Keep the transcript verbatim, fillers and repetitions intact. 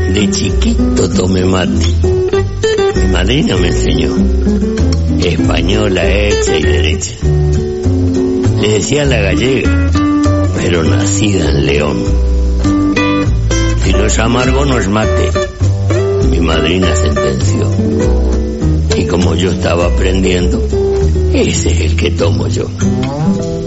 De chiquito tomé mate. Mi madrina me enseñó. Española hecha y derecha. Le decía la gallega, pero nacida en León. Si no es amargo, no es mate. Mi madrina sentenció. Y como yo estaba aprendiendo, ese es el que tomo yo.